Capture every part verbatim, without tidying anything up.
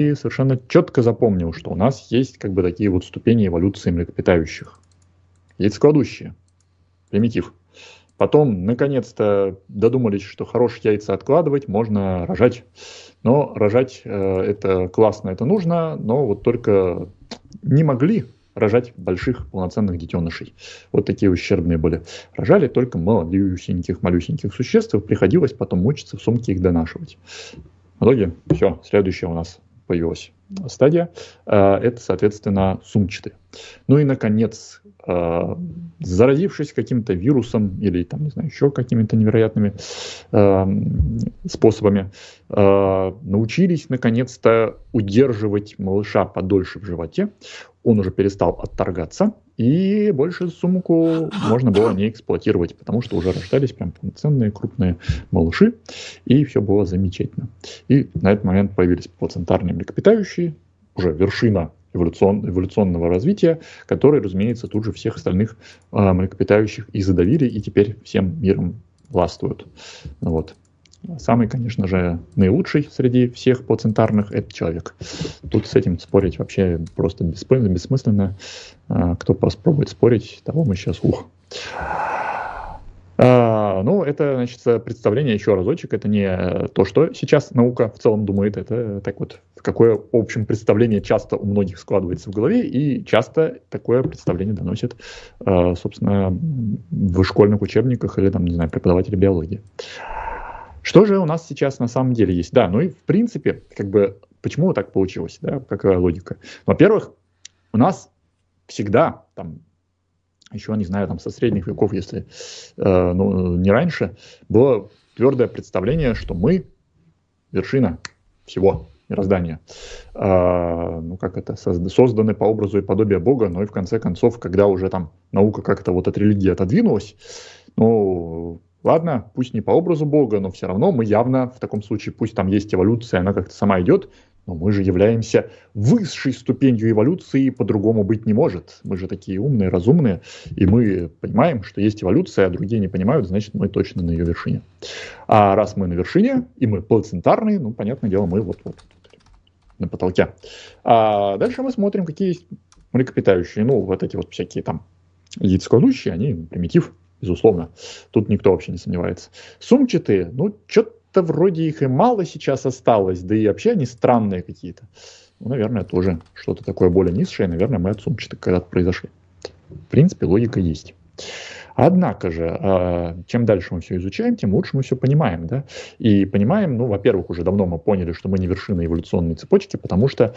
совершенно четко запомнил, что у нас есть как бы такие вот ступени эволюции млекопитающих. Яйцекладущие. Примитив. Потом, наконец-то, додумались, что хорошие яйца откладывать, можно рожать. Но рожать э, это классно, это нужно, но вот только не могли рожать больших полноценных детенышей. Вот такие ущербные были. Рожали только малюсеньких, малюсеньких существ, и приходилось потом мучиться в сумке их донашивать. В итоге, все, следующее у нас появилась стадия. Это, соответственно, сумчатые. Ну и, наконец, заразившись каким-то вирусом или, там, не знаю, еще какими-то невероятными способами, научились, наконец-то, удерживать малыша подольше в животе. Он уже перестал отторгаться, и больше сумку можно было не эксплуатировать, потому что уже рождались прям полноценные крупные малыши, и все было замечательно. И на этот момент появились плацентарные млекопитающие, уже вершина эволюцион, эволюционного развития, которые, разумеется, тут же всех остальных э, млекопитающих и задавили, и теперь всем миром властвуют. Вот. Самый, конечно же, наилучший среди всех плацентарных – это человек. Тут с этим спорить вообще просто бессмысленно. Кто попробует спорить, того мы сейчас ух. А, ну, это, значит, представление еще разочек. Это не то, что сейчас наука в целом думает. Это так вот, какое в общем представление часто у многих складывается в голове, и часто такое представление доносит, собственно, в школьных учебниках или, там, не знаю, преподаватели биологии. Что же у нас сейчас на самом деле есть? Да, ну и в принципе, как бы, почему так получилось, да, какая логика? Во-первых, у нас всегда, там, еще, не знаю, там, со средних веков, если э, ну, не раньше, было твердое представление, что мы вершина всего мироздания. Э, ну, как это, созданы по образу и подобию Бога, но и в конце концов, когда уже там наука как-то вот от религии отодвинулась, ну... Ладно, пусть не по образу Бога, но все равно мы явно, в таком случае, пусть там есть эволюция, она как-то сама идет, но мы же являемся высшей ступенью эволюции, по-другому быть не может. Мы же такие умные, разумные, и мы понимаем, что есть эволюция, а другие не понимают, значит, мы точно на ее вершине. А раз мы на вершине, и мы плацентарные, ну, понятное дело, мы вот-вот на потолке. А дальше мы смотрим, какие есть млекопитающие, ну, вот эти вот всякие там яйцекладущие, они примитив. Безусловно, тут никто вообще не сомневается. Сумчатые, ну, что-то вроде их и мало сейчас осталось, да и вообще они странные какие-то. Ну, наверное, тоже что-то такое более низшее, наверное, мы от сумчатых когда-то произошли. В принципе, логика есть. Однако же, чем дальше мы все изучаем, тем лучше мы все понимаем, да? И понимаем, ну, во-первых, уже давно мы поняли, что мы не вершина эволюционной цепочки, потому что,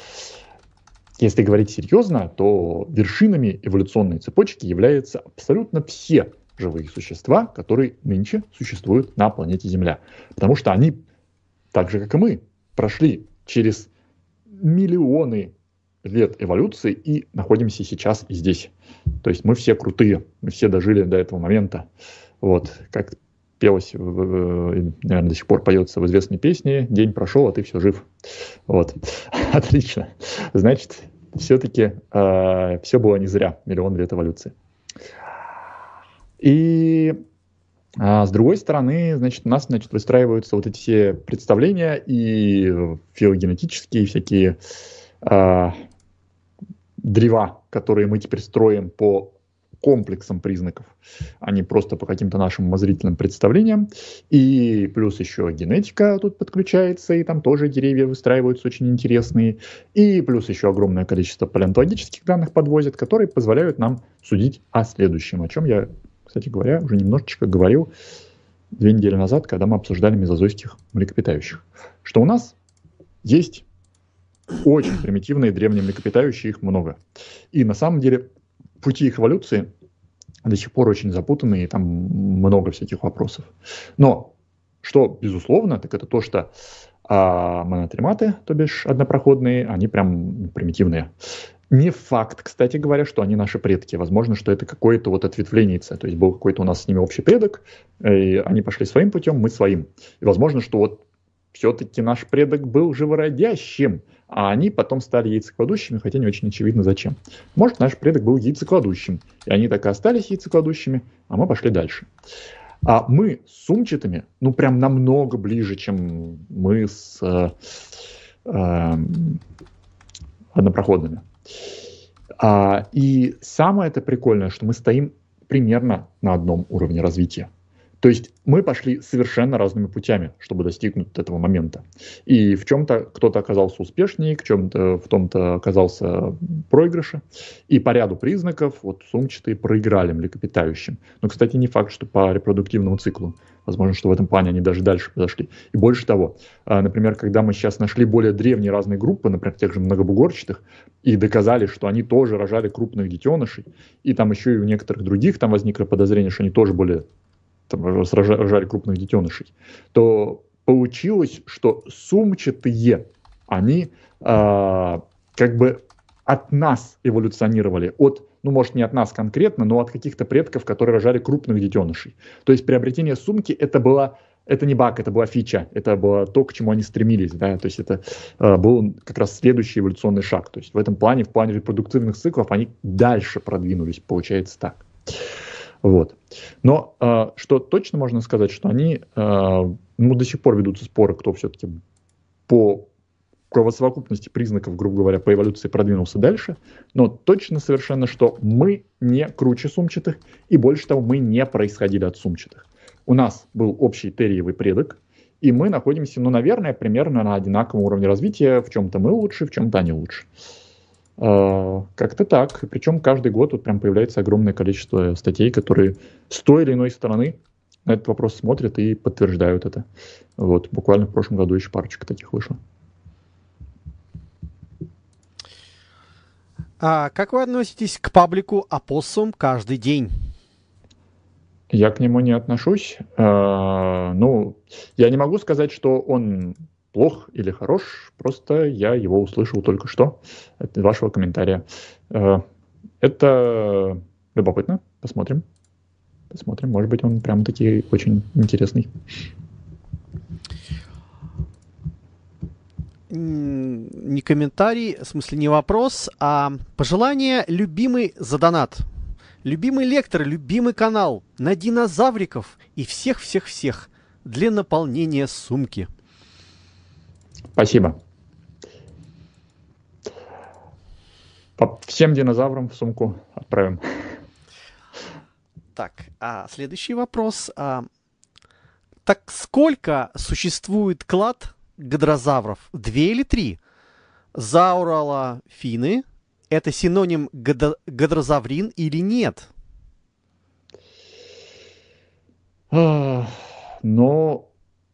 если говорить серьезно, то вершинами эволюционной цепочки являются абсолютно все живые существа, которые нынче существуют на планете Земля. Потому что они, так же как и мы, прошли через миллионы лет эволюции и находимся сейчас и здесь. То есть мы все крутые, мы все дожили до этого момента. Вот, как пелось, наверное, до сих пор поется в известной песне: «День прошел, а ты все жив». Вот, отлично. Значит, все-таки э, все было не зря, миллион лет эволюции. И а, с другой стороны, значит, у нас, значит, выстраиваются вот эти все представления и филогенетические всякие а, древа, которые мы теперь строим по комплексам признаков, а не просто по каким-то нашим умозрительным представлениям. И плюс еще генетика тут подключается, и там тоже деревья выстраиваются очень интересные. И плюс еще огромное количество палеонтологических данных подвозят, которые позволяют нам судить о следующем, о чем я, кстати говоря, уже немножечко говорил две недели назад, когда мы обсуждали мезозойских млекопитающих, что у нас есть очень примитивные древние млекопитающие, их много. И на самом деле пути их эволюции до сих пор очень запутанные, и там много всяких вопросов. Но что, безусловно, так это то, что а, монотрематы, то бишь однопроходные, они прям примитивные. Не факт, кстати говоря, что они наши предки. Возможно, что это какое-то вот ответвление. То есть был какой-то у нас с ними общий предок, и они пошли своим путем, мы своим. И возможно, что вот все-таки наш предок был живородящим, а они потом стали яйцекладущими, хотя не очень очевидно зачем. Может, наш предок был яйцекладущим, и они так и остались яйцекладущими, а мы пошли дальше. А мы с сумчатыми, ну, прям намного ближе, чем мы с э, однопроходными. А, и самое это прикольное, что мы стоим примерно на одном уровне развития. То есть мы пошли совершенно разными путями, чтобы достигнуть этого момента. И в чем-то кто-то оказался успешнее, в чем-то в том-то оказался в проигрыше. И по ряду признаков вот сумчатые проиграли млекопитающим. Но, кстати, не факт, что по репродуктивному циклу. Возможно, что в этом плане они даже дальше подошли. И больше того, например, когда мы сейчас нашли более древние разные группы, например, тех же многобугорчатых, и доказали, что они тоже рожали крупных детенышей, и там еще и у некоторых других там возникло подозрение, что они тоже были там, рожали крупных детенышей, то получилось, что сумчатые, они э, как бы от нас эволюционировали, от, ну, может, не от нас конкретно, но от каких-то предков, которые рожали крупных детенышей. То есть приобретение сумки это была, это не баг, это была фича, это было то, к чему они стремились, да, то есть это э, был как раз следующий эволюционный шаг. То есть в этом плане, в плане репродуктивных циклов, они дальше продвинулись, получается так. Вот. Но э, что точно можно сказать, что они, э, ну, до сих пор ведутся споры, кто все-таки по совокупности признаков, грубо говоря, по эволюции продвинулся дальше, но точно совершенно, что мы не круче сумчатых, и больше того, мы не происходили от сумчатых. У нас был общий терриевый предок, и мы находимся, ну, наверное, примерно на одинаковом уровне развития, в чем-то мы лучше, в чем-то они лучше. Uh, как-то так. Причем каждый год вот прям появляется огромное количество статей, которые с той или иной стороны на этот вопрос смотрят и подтверждают это. Вот. Буквально в прошлом году еще парочка таких вышло. А как вы относитесь к паблику «Опоссум каждый день»? Я к нему не отношусь. Uh, ну, я не могу сказать, что он плох или хорош, просто я его услышал только что от вашего комментария. Это любопытно, посмотрим. Посмотрим, может быть, он прям таки очень интересный. Не комментарий, в смысле не вопрос, а пожелание любимый за донат. Любимый лектор, любимый канал на динозавриков и всех-всех-всех для наполнения сумки. Спасибо. По всем динозаврам в сумку отправим. Так, а следующий вопрос. А, так сколько существует клад гадрозавров? Две или три? Зауралофины – это синоним гад- гадрозаврин или нет? А, но...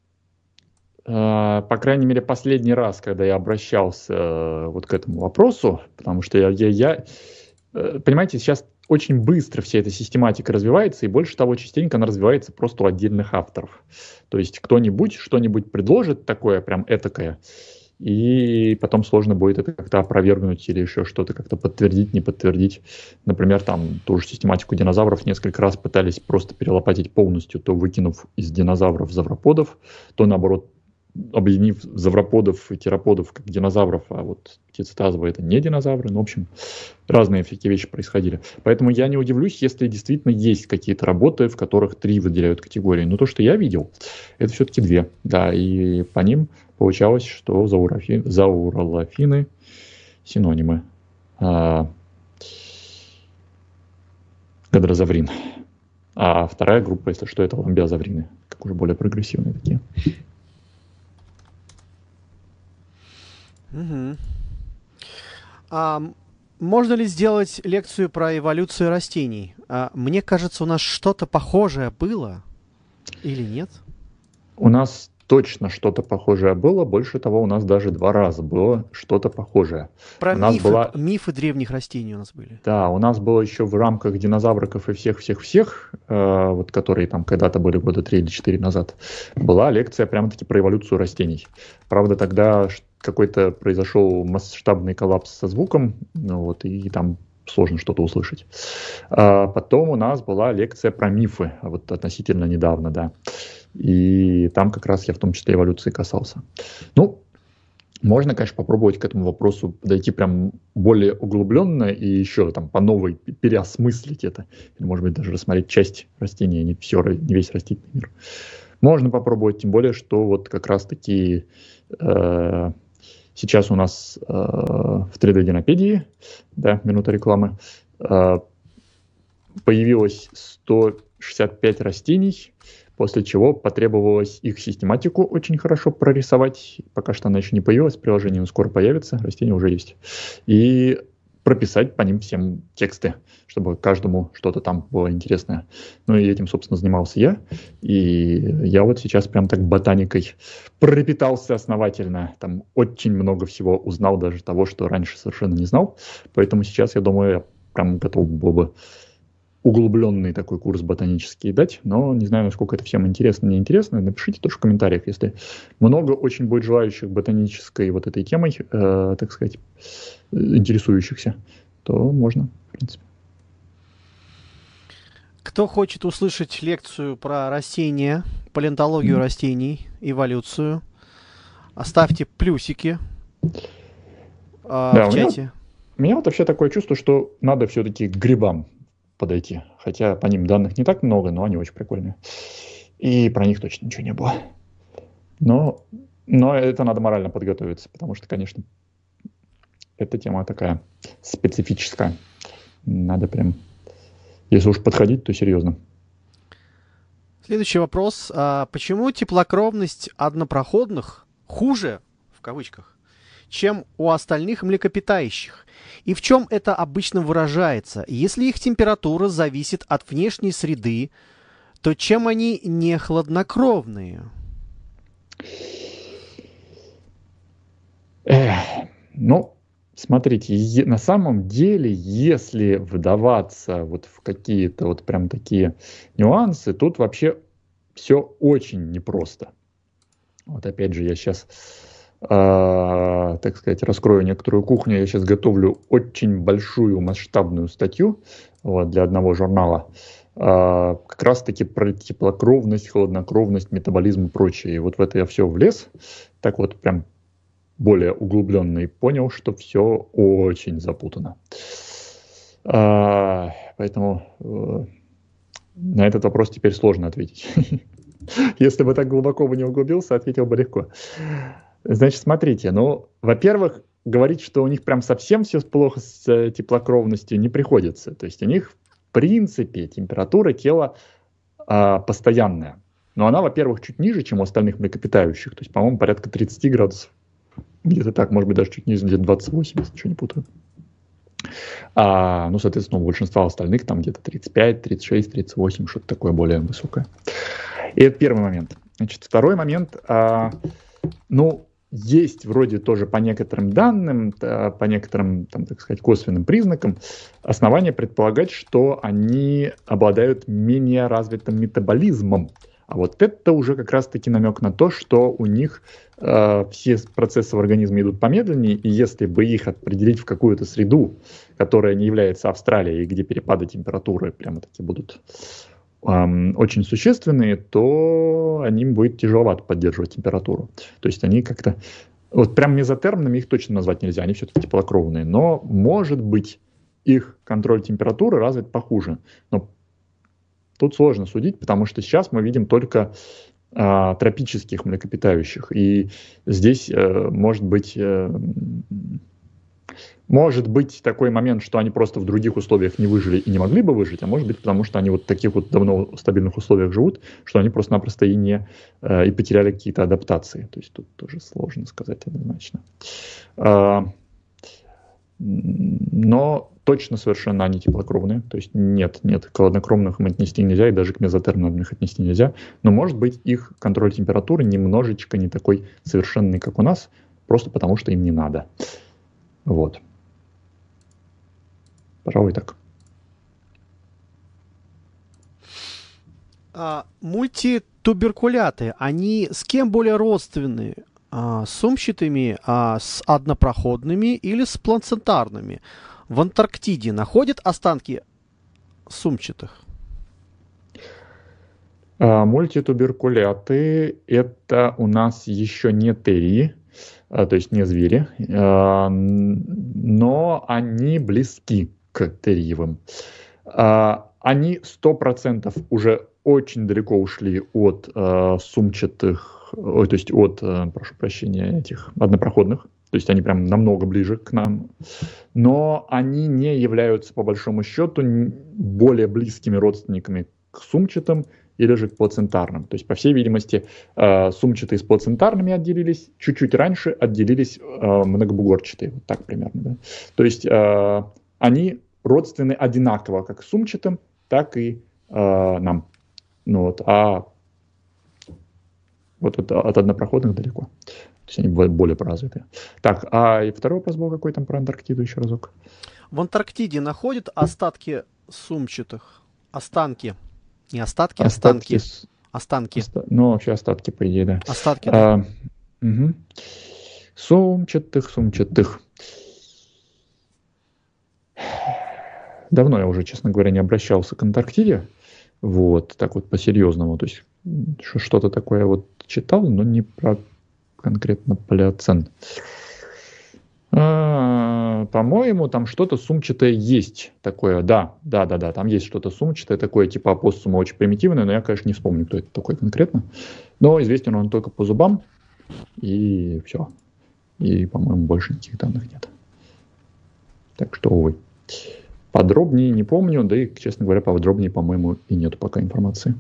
По крайней мере, последний раз, когда я обращался вот к этому вопросу, потому что я, я, я, понимаете, сейчас очень быстро вся эта систематика развивается, и больше того, частенько она развивается просто у отдельных авторов. То есть кто-нибудь что-нибудь предложит такое, прям этакое, и потом сложно будет это как-то опровергнуть или еще что-то как-то подтвердить, не подтвердить. Например, там ту же систематику динозавров несколько раз пытались просто перелопатить полностью, то выкинув из динозавров завроподов, то наоборот объединив завроподов и тераподов как динозавров, а вот птицетазовые это не динозавры. Ну, в общем, разные всякие вещи происходили. Поэтому я не удивлюсь, если действительно есть какие-то работы, в которых три выделяют категории. Но то, что я видел, это все-таки две. Да, и по ним получалось, что заурофи... зауралофины синонимы. А... Гадрозаврин. А вторая группа, если что, это ламбиозаврины, как уже более прогрессивные такие. Угу. А можно ли сделать лекцию про эволюцию растений? А, мне кажется, у нас что-то похожее было или нет? У нас точно что-то похожее было. Больше того, у нас даже два раза было что-то похожее. Про у нас мифы, была... мифы древних растений у нас были. Да, у нас было еще в рамках динозавриков и всех-всех-всех, э, вот, которые там когда-то были года три или четыре назад, была лекция прямо-таки про эволюцию растений. Правда, тогда какой-то произошел масштабный коллапс со звуком, ну, вот, и там сложно что-то услышать. А потом у нас была лекция про мифы, вот относительно недавно, да. И там как раз я в том числе эволюции касался. Ну, можно, конечно, попробовать к этому вопросу подойти прям более углубленно и еще там по новой переосмыслить это. Или, может быть, даже рассмотреть часть растения, не все, не весь растительный мир. Можно попробовать, тем более, что вот как раз-таки э, сейчас у нас э, в три дэ-динопедии, да, минута рекламы, э, появилось сто шестьдесят пять растений, после чего потребовалось их систематику очень хорошо прорисовать. Пока что она еще не появилась, приложение скоро появится, растения уже есть. И прописать по ним всем тексты, чтобы каждому что-то там было интересное. Ну и этим, собственно, занимался я. И я вот сейчас прям так ботаникой пропитался основательно. Там очень много всего узнал, даже того, что раньше совершенно не знал. Поэтому сейчас, я думаю, я прям готов был бы углубленный такой курс ботанический дать, но не знаю, насколько это всем интересно, не интересно. Напишите тоже в комментариях, если много очень будет желающих ботанической вот этой темой, э, так сказать, интересующихся, то можно, в принципе. Кто хочет услышать лекцию про растения, палеонтологию mm. растений, эволюцию, оставьте плюсики э, да, в у чате. Меня, у меня вот вообще такое чувство, что надо все-таки к грибам подойти. Хотя по ним данных не так много, но они очень прикольные. И про них точно ничего не было. Но, но это надо морально подготовиться, потому что, конечно, эта тема такая специфическая. Надо прям, если уж подходить, то серьезно. Следующий вопрос. А почему теплокровность однопроходных хуже, в кавычках, чем у остальных млекопитающих? И в чем это обычно выражается? Если их температура зависит от внешней среды, то чем они не хладнокровные? Эх, ну, смотрите, е- на самом деле, если вдаваться вот в какие-то вот прям такие нюансы, тут вообще все очень непросто. Вот опять же, я сейчас... Uh, так сказать, раскрою некоторую кухню. Я сейчас готовлю очень большую масштабную статью вот, для одного журнала. Uh, как раз-таки про теплокровность, холоднокровность, метаболизм и прочее. И вот в это я все влез. Так вот прям более углубленно и понял, что все очень запутано. Uh, поэтому uh, на этот вопрос теперь сложно ответить. Если бы так глубоко бы не углубился, ответил бы легко. Значит, смотрите, ну, во-первых, говорить, что у них прям совсем все плохо с э, теплокровностью не приходится. То есть у них, в принципе, температура тела э, постоянная. Но она, во-первых, чуть ниже, чем у остальных млекопитающих. То есть, по-моему, порядка тридцать градусов. Где-то так, может быть, даже чуть ниже, где-то двадцать восемь, если ничего не путаю. А, ну, соответственно, у большинства остальных там где-то тридцать пять, тридцать шесть, тридцать восемь, что-то такое более высокое. И это первый момент. Значит, второй момент. А, ну, есть вроде тоже по некоторым данным, по некоторым, там, так сказать, косвенным признакам основания предполагать, что они обладают менее развитым метаболизмом. А вот это уже как раз-таки намек на то, что у них э, все процессы в организме идут помедленнее, и если бы их определить в какую-то среду, которая не является Австралией, где перепады температуры прямо-таки будут эм, очень существенные, то им будет тяжеловато поддерживать температуру. То есть они как-то... Вот прям мезотермными их точно назвать нельзя, они все-таки теплокровные. Но, может быть, их контроль температуры развит похуже. Но тут сложно судить, потому что сейчас мы видим только э, тропических млекопитающих. И здесь э, может быть... Э, Может быть такой момент, что они просто в других условиях не выжили и не могли бы выжить, а может быть потому, что они вот в таких вот давно стабильных условиях живут, что они просто-напросто и не э, и потеряли какие-то адаптации. То есть тут тоже сложно сказать однозначно. А, но точно совершенно они теплокровные. То есть нет, нет, к холоднокровных им отнести нельзя, и даже к мезотермным их отнести нельзя. Но может быть их контроль температуры немножечко не такой совершенный, как у нас, просто потому что им не надо. Вот. Пожалуй, так. А, мультитуберкуляты, они с кем более родственны? А, с сумчатыми, а, с однопроходными или с плацентарными? В Антарктиде находят останки сумчатых? А, мультитуберкуляты — это у нас еще не терии, а, то есть не звери, а, но они близки к териевым. А, они сто процентов уже очень далеко ушли от а, сумчатых, ой, то есть от, а, прошу прощения, этих однопроходных. то есть они прям намного ближе к нам, но они не являются, по большому счету, более близкими родственниками к сумчатым или же к плацентарным. То есть, по всей видимости, сумчатые с плацентарными отделились, чуть-чуть раньше отделились многобугорчатые, вот так примерно. Да? То есть они родственны одинаково как сумчатым, так и нам. Ну, вот, а вот от, от однопроходных далеко. То есть они более развитые. Так, а и второй вопрос был какой там про Антарктиду еще разок? В Антарктиде находят остатки сумчатых? Останки. Не остатки, остатки. останки. Останки. Оста... Ну, вообще остатки, по идее, да. Остатки, да. А, угу. Сумчатых, сумчатых. Давно я уже, честно говоря, не обращался к Антарктиде. Вот, так вот по-серьезному. То есть что-то такое вот читал, но не про конкретно плеоцен. А, по-моему, там что-то сумчатое есть такое. Да, да, да, да, там есть что-то сумчатое такое, типа опоссума, очень примитивное, но я, конечно, не вспомню, кто это такой конкретно. Но известен он только по зубам, и все. И, по-моему, больше никаких данных нет. Так что, увы. Подробнее не помню, да и, честно говоря, подробнее, по-моему, и нету пока информации.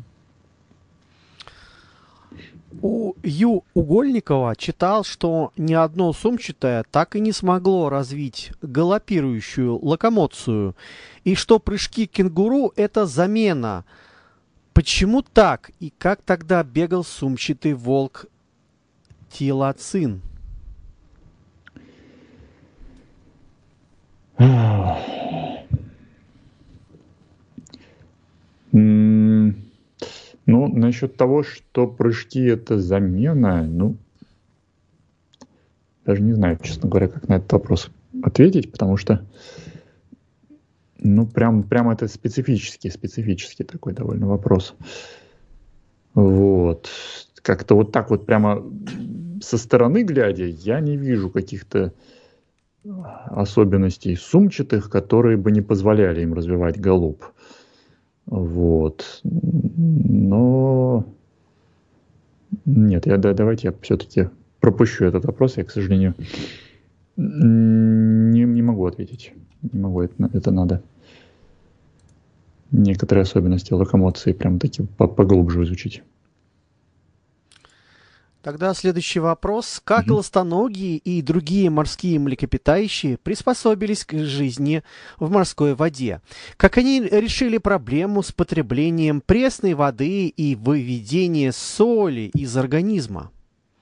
У Ю. Угольникова читал, что ни одно сумчатое так и не смогло развить галопирующую локомоцию, и что прыжки кенгуру – это замена. Почему так? И как тогда бегал сумчатый волк Тилоцин? Ну, насчет того, что прыжки — это замена, ну, даже не знаю, честно говоря, как на этот вопрос ответить, потому что, ну, прям, прям это специфический, специфический такой довольно вопрос. Вот. Как-то вот так вот прямо со стороны глядя, я не вижу каких-то особенностей сумчатых, которые бы не позволяли им развивать галоп. Вот. Но нет, я, да, давайте я все-таки пропущу этот вопрос. Я, к сожалению, не, не могу ответить. Не могу, это, это надо. Некоторые особенности локомоции прям таки поглубже изучить. Тогда следующий вопрос. Как mm-hmm. ластоногие и другие морские млекопитающие приспособились к жизни в морской воде? Как они решили проблему с потреблением пресной воды и выведением соли из организма?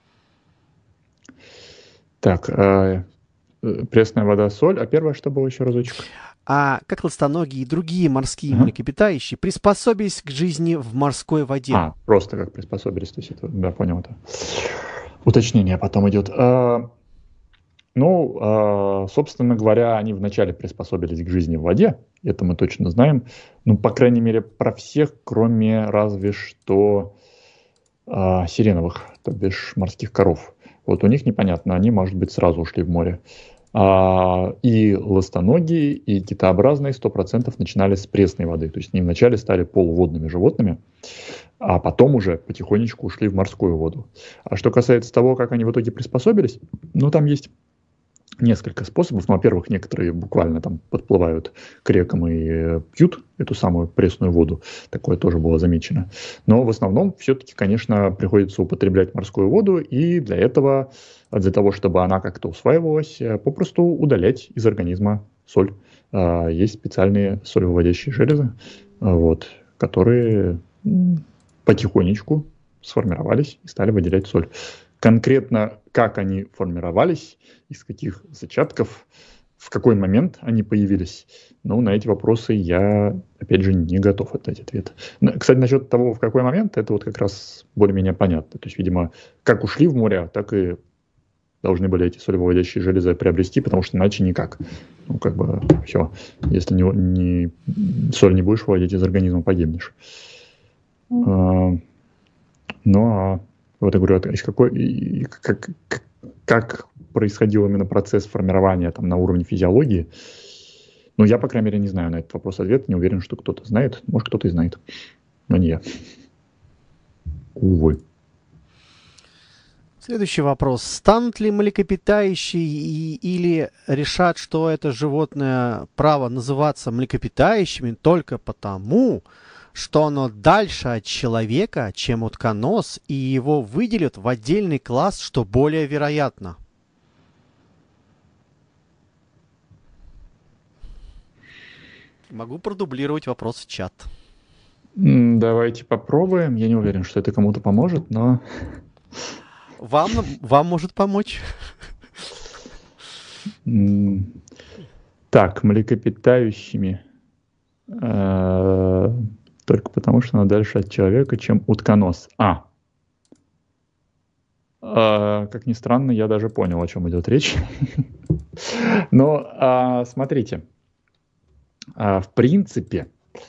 Так, э, пресная вода, соль. А первое, что было еще разочек? А как ластоногие и другие морские uh-huh. млекопитающие приспособились к жизни в морской воде? А, просто как приспособились, то есть это, да, понял это. Уточнение потом идет. А, ну, а, собственно говоря, они вначале приспособились к жизни в воде, это мы точно знаем. Ну, по крайней мере, про всех, кроме разве что а, сиреновых, то бишь морских коров. Вот у них непонятно, они, может быть, сразу ушли в море. А, и ластоногие, и китообразные сто процентов начинали с пресной воды. То есть они вначале стали полуводными животными, а потом уже потихонечку ушли в морскую воду. А что касается того, как они в итоге приспособились, ну там есть несколько способов. Ну, во-первых, некоторые буквально там подплывают к рекам и пьют эту самую пресную воду. Такое тоже было замечено. Но в основном все-таки, конечно, приходится употреблять морскую воду, и для этого, для того, чтобы она как-то усваивалась, попросту удалять из организма соль. Есть специальные солевыводящие железы, вот, которые потихонечку сформировались и стали выделять соль. Конкретно, как они формировались, из каких зачатков, в какой момент они появились, ну, на эти вопросы я, опять же, не готов дать ответ. Кстати, насчет того, в какой момент, это вот как раз более-менее понятно. То есть, видимо, как ушли в море, так и должны были эти солевыводящие железы приобрести, потому что иначе никак. Ну, как бы, все. Если не, не, соль не будешь выводить из организма, погибнешь. А, ну, а вот я говорю, из какой, как, как, как происходил именно процесс формирования там, на уровне физиологии, ну, я, по крайней мере, не знаю на этот вопрос ответ, не уверен, что кто-то знает, может, кто-то и знает, но не я. Увы. Следующий вопрос. Станут ли млекопитающие и- или решат, что это животное право называться млекопитающими только потому, что оно дальше от человека, чем утконос, и его выделят в отдельный класс, что более вероятно? Могу продублировать вопрос в чат. М, Давайте попробуем. Я не уверен, что это кому-то поможет, но... Вам, вам может помочь. м, Так, млекопитающими. э, Только потому, что оно дальше от человека, чем утконос. А. Э, Как ни странно, я даже понял, о чем идет речь. Но а, смотрите. А, В принципе,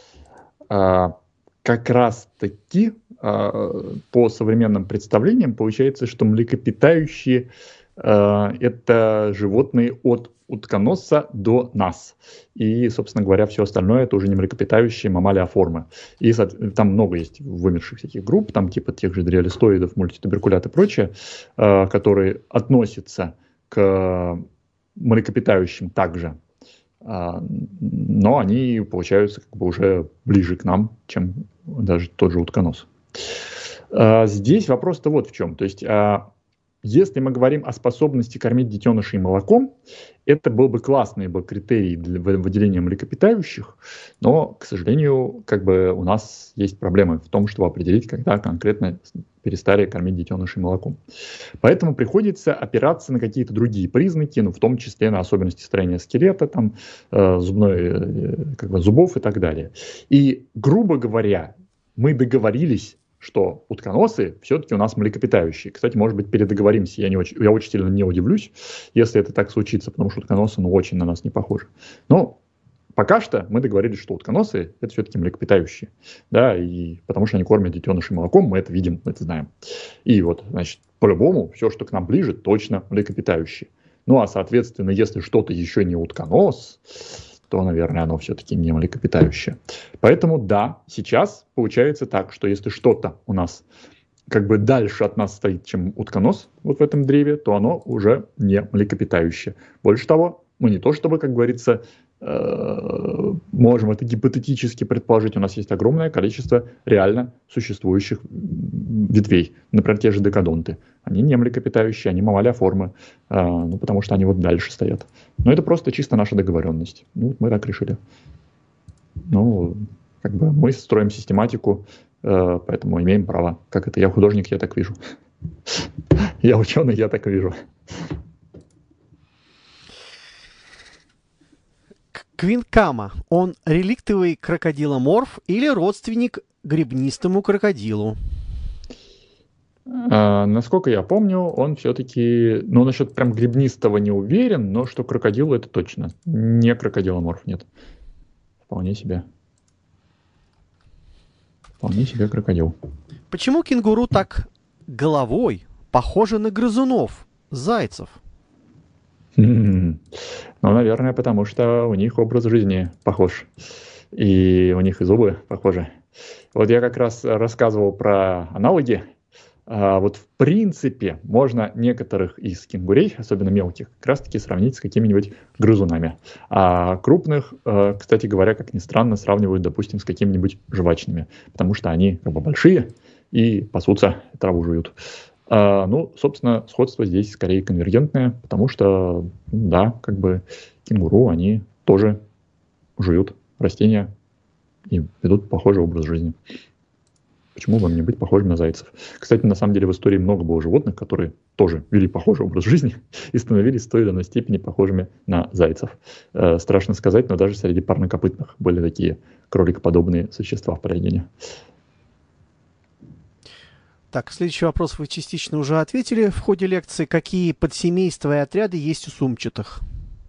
а, как раз-таки а, по современным представлениям получается, что млекопитающие а, это животные от утконоса до нас. И, собственно говоря, все остальное это уже не млекопитающие, мамалиаформы. И соот- там много есть вымерших всяких групп, там типа тех же дриалистоидов, мультитуберкулят и прочее, а, которые относятся к млекопитающим также. А, но они получаются как бы уже ближе к нам, чем даже тот же утконос. А, Здесь вопрос-то вот в чем. То есть, а, если мы говорим о способности кормить детенышей молоком, это был бы классный бы критерий для вы- выделения млекопитающих, но, к сожалению, как бы у нас есть проблемы в том, чтобы определить, когда конкретно перестали кормить детенышей молоком. Поэтому приходится опираться на какие-то другие признаки, ну, в том числе на особенности строения скелета, там, э, зубной, э, как бы зубов и так далее. И, грубо говоря, мы договорились, что утконосы все-таки у нас млекопитающие. Кстати, может быть, передоговоримся. Я, не очень, я очень сильно не удивлюсь, если это так случится, потому что утконосы ну, очень на нас не похожи. Но пока что мы договорились, что утконосы это все-таки млекопитающие. Да, и потому что они кормят детенышей молоком, мы это видим, мы это знаем. И вот, значит, по-любому, все, что к нам ближе, точно млекопитающие. Ну, а, соответственно, если что-то еще не утконос, то, наверное, оно все-таки не млекопитающее. Поэтому, да, сейчас получается так, что если что-то у нас как бы дальше от нас стоит, чем утконос вот в этом древе, то оно уже не млекопитающее. Больше того, мы не то чтобы, как говорится, э, можем это гипотетически предположить, у нас есть огромное количество реально существующих м, ветвей. Например, те же декадонты. Они не млекопитающие, они мамалиаформы, э, ну, потому что они вот дальше стоят. Но это просто чисто наша договоренность. Ну, мы так решили. Ну, как бы мы строим систематику, э, поэтому имеем право. Как это? Я художник, я так вижу. Я ученый, я так вижу. Квинкама. Он реликтовый крокодиломорф или родственник гребнистому крокодилу? А, насколько я помню, он все-таки, ну, насчет прям гребнистого не уверен, но что крокодил это точно. Не крокодиломорф, нет. Вполне себе. Вполне себе крокодил. Почему кенгуру так головой похожи на грызунов, зайцев? Ну, наверное, потому что у них образ жизни похож. И у них и зубы похожи. Вот я как раз рассказывал про аналоги. А, вот в принципе можно некоторых из кенгурей, особенно мелких, как раз таки сравнить с какими-нибудь грызунами. А крупных, э, кстати говоря, как ни странно, сравнивают, допустим, с какими-нибудь жвачными, потому что они как бы большие и пасутся, траву жуют. А, ну, собственно, сходство здесь скорее конвергентное, потому что, да, как бы кенгуру, они тоже жуют растения и ведут похожий образ жизни. Почему бы мне быть похожим на зайцев? Кстати, на самом деле в истории много было животных, которые тоже вели похожий образ жизни и становились в той или иной степени похожими на зайцев. Э, страшно сказать, но даже среди парнокопытных были такие кроликоподобные существа в проявлении. Так, следующий вопрос вы частично уже ответили в ходе лекции. Какие подсемейства и отряды есть у сумчатых?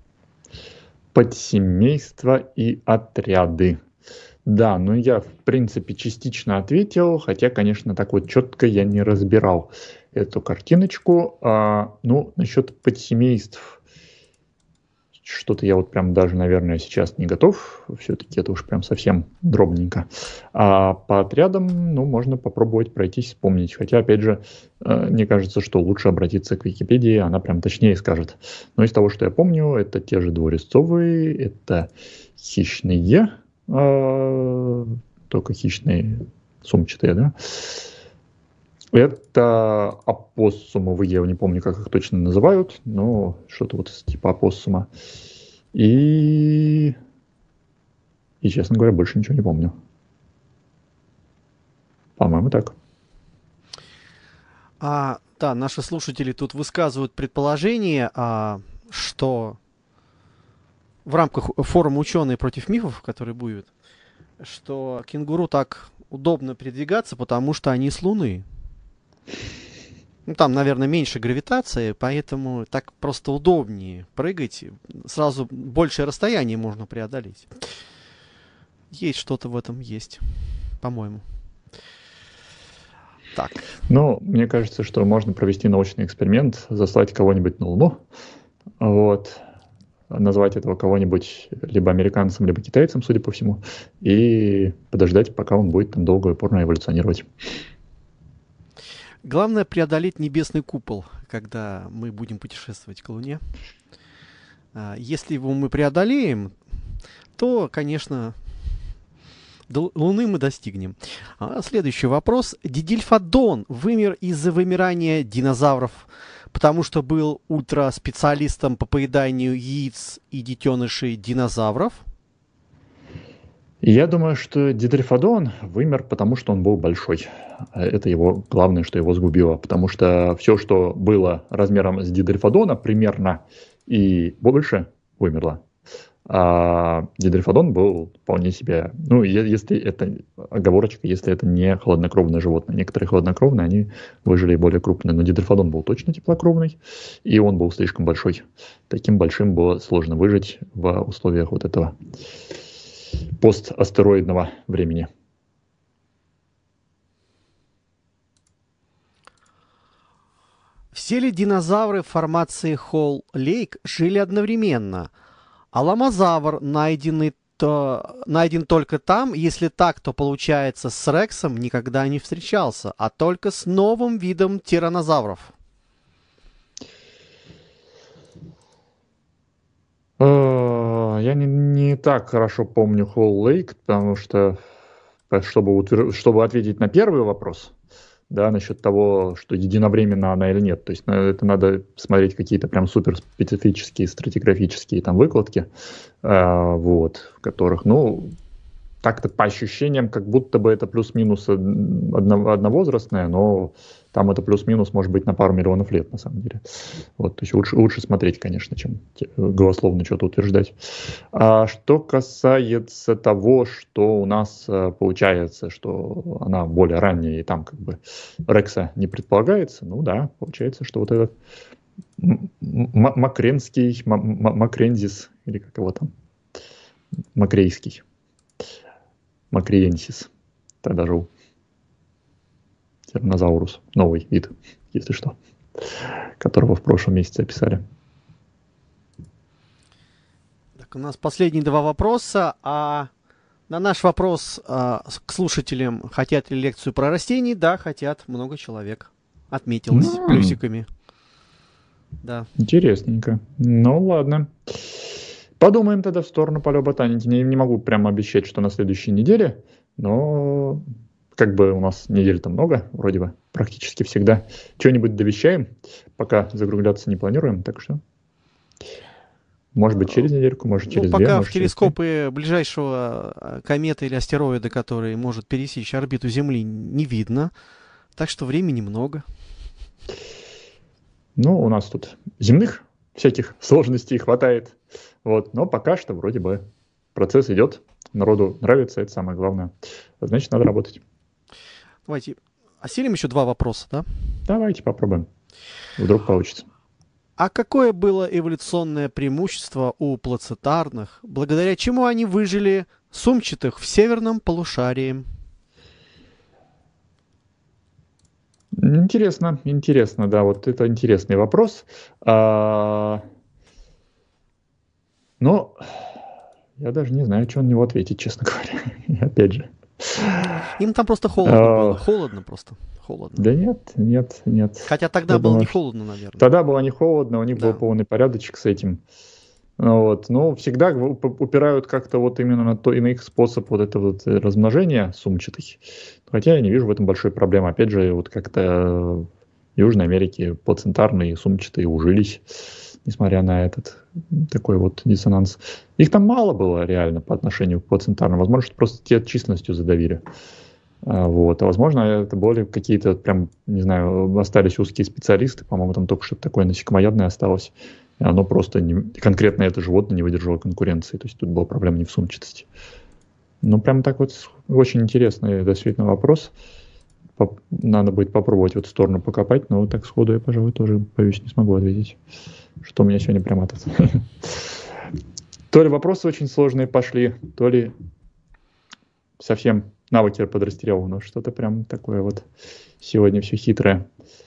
Подсемейства и отряды. Да, ну я, в принципе, частично ответил, хотя, конечно, так вот четко я не разбирал эту картиночку. А, ну, насчет подсемейств, что-то я вот прям даже, наверное, сейчас не готов. Все-таки это уж прям совсем дробненько. А по отрядам, ну, можно попробовать пройтись, вспомнить. Хотя, опять же, мне кажется, что лучше обратиться к Википедии, она прям точнее скажет. Но из того, что я помню, это те же двурезцовые, это хищные, э, только хищные сумчатые, да? Это опоссумовые, я не помню, как их точно называют, но что-то вот типа опоссума. И, и, честно говоря, больше ничего не помню. По-моему, так. А, да, наши слушатели тут высказывают предположение, а, что в рамках форума «Ученые против мифов», который будет, что кенгуру так удобно передвигаться, потому что они с Луны. Ну, там, наверное, меньше гравитации, поэтому так просто удобнее прыгать. Сразу большее расстояние можно преодолеть. Есть что-то в этом есть, по-моему. Так. Ну, мне кажется, что можно провести научный эксперимент, заслать кого-нибудь на Луну, вот, назвать этого кого-нибудь либо американцем, либо китайцем, судя по всему, и подождать, пока он будет там долго и упорно эволюционировать. Главное преодолеть небесный купол, когда мы будем путешествовать к Луне. Если его мы преодолеем, то, конечно, до Луны мы достигнем. А следующий вопрос. Дидильфодон вымер из-за вымирания динозавров, потому что был ультраспециалистом по поеданию яиц и детенышей динозавров? Я думаю, что Дидильфодон вымер, потому что он был большой. Это его главное, что его сгубило. Потому что все, что было размером с Дидильфодона примерно и больше, вымерло. А Дидильфодон был вполне себе... Ну, если это оговорочка, если это не хладнокровное животное. Некоторые хладнокровные, они выжили более крупные. Но Дидильфодон был точно теплокровный, и он был слишком большой. Таким большим было сложно выжить в условиях вот этого постастероидного времени. Все ли динозавры формации Холл-Лейк жили одновременно? Аламозавр найденный то, найден только там, если так, то получается с Рексом никогда не встречался, а только с новым видом тираннозавров. Я не, не так хорошо помню Холл-Лейк, потому что, чтобы, утвер... чтобы ответить на первый вопрос, да, насчет того, что единовременно она или нет, то есть это надо смотреть какие-то прям суперспецифические стратиграфические там выкладки, э, вот, в которых, ну, так-то по ощущениям, как будто бы это плюс-минус одно, одновозрастное, но там это плюс-минус может быть на пару миллионов лет, на самом деле. Вот, то есть лучше, лучше смотреть, конечно, чем голословно что-то утверждать. А что касается того, что у нас получается, что она более ранняя, и там как бы Рекса не предполагается, ну да, получается, что вот этот Макренский, Макрензис, или как его там, Макрейский, Макриенсис, тогда жил. Тираннозаврус, новый вид, если что, которого в прошлом месяце описали. Так, у нас последние два вопроса. А на наш вопрос а, к слушателям, хотят ли лекцию про растений, да, хотят, много человек. Отметилось mm. плюсиками. Да. Интересненько. Ну ладно. Подумаем тогда в сторону палеоботаники. Не, не могу прямо обещать, что на следующей неделе, но как бы у нас недель-то много, вроде бы, практически всегда. Что-нибудь довещаем, пока закругляться не планируем, так что может быть через недельку, может через ну, две. Пока может, в телескопы ближайшего кометы или астероида, который может пересечь орбиту Земли, не видно, так что времени много. Ну, у нас тут земных всяких сложностей хватает. Вот. Но пока что вроде бы процесс идет, народу нравится, это самое главное. Значит, надо работать. Давайте осилим еще два вопроса, да? Давайте попробуем. Вдруг получится. А какое было эволюционное преимущество у плацетарных, благодаря чему они выжили сумчатых в северном полушарии? Интересно, интересно, да, вот это интересный вопрос. А... Но я даже не знаю, что на него ответить, честно говоря. И опять же. Им там просто холодно А, было. Холодно просто. Холодно. Да нет, нет, нет. Хотя тогда Я было думаю, не что- холодно, наверное. Тогда было не холодно, у них был Да. полный порядочек с этим. Ну Вот. Но всегда в- уп- упирают как-то вот именно на то и на их способ вот этого вот э, размножения сумчатых. Хотя я не вижу в этом большой проблемы. Опять же, вот как-то в Южной Америке плацентарные сумчатые ужились, несмотря на этот м, такой вот диссонанс. Их там мало было реально по отношению к плацентарным. Возможно, что просто те численностью задавили. А, Вот. А возможно, это были какие-то прям, не знаю, остались узкие специалисты, по-моему, там только что-то такое насекомоядное осталось. И оно просто, не- конкретно это животное не выдержало конкуренции. То есть тут была проблема не в сумчатости. Ну, прям так вот с- очень интересный действительно вопрос. Поп- Надо будет попробовать в эту сторону покопать, но вот так сходу я, пожалуй, тоже, боюсь, не смогу ответить. Что у меня сегодня прям этот... То ли вопросы очень сложные пошли, то ли совсем навыки подрастерял, но что-то прям такое вот сегодня все хитрое.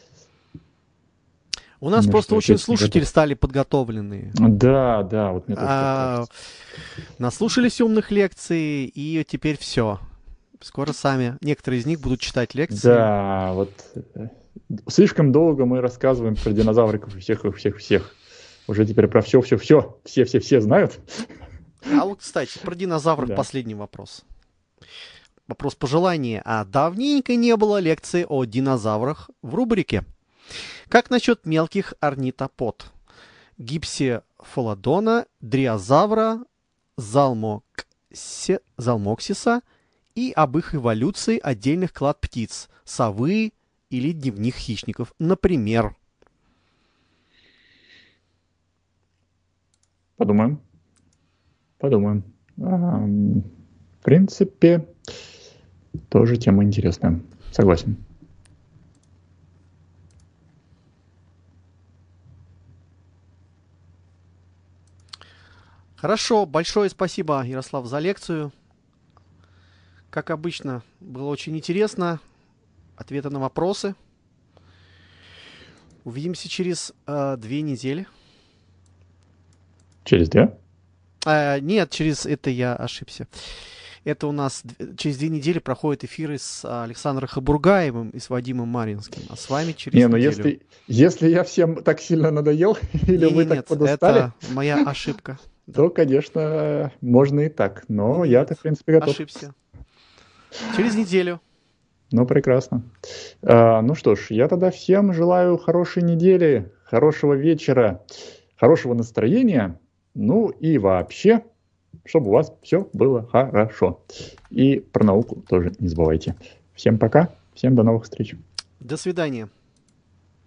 У нас Ну, просто что, очень опять не слушатели готов. стали подготовленные. Да, да, вот мне тоже А, так наслушались умных лекций, и теперь все. Скоро сами. Некоторые из них будут читать лекции. Да, вот э, слишком долго мы рассказываем про динозавриков и всех, их, всех, всех. Уже теперь про все, все, все, все, все, все знают. А вот, кстати, про динозавров Да. последний вопрос. Вопрос пожелания. А давненько не было лекции о динозаврах в рубрике. Как насчет мелких орнитопод? Гипсефалодона, дриозавра, залмоксе- залмоксиса и об их эволюции отдельных клад птиц, совы или дневных хищников, например. Подумаем. Подумаем. Ам, В принципе, тоже тема интересная. Согласен. Хорошо, большое спасибо, Ярослав, за лекцию. Как обычно, было очень интересно. Ответы на вопросы. Увидимся через э, две недели. Через две? А, нет, через это я ошибся. Это у нас д- через две недели проходят эфиры с а, Александром Хабургаевым и с Вадимом Маринским. А с вами через Не, ну неделю. если, если я всем так сильно надоел, или Не, вы не, так нет, подустали, это моя ошибка. то, конечно, можно и так. Но Не, я-то, нет, в принципе, готов. ошибся. Через неделю. Ну, прекрасно. А, ну что ж, я тогда всем желаю хорошей недели, хорошего вечера, хорошего настроения, ну и вообще, чтобы у вас все было хорошо. И про науку тоже не забывайте. Всем пока, всем до новых встреч. До свидания.